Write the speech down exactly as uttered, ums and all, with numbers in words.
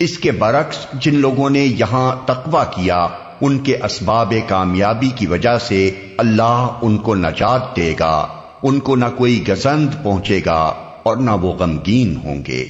इसके बरक्स जिन लोगों ने यहां तकवा किया उनके असबाब कामयाबी की वजह से अल्लाह उनको नजात देगा, उनको न कोई गजंद पहुंचेगा और न वो गमगीन होंगे।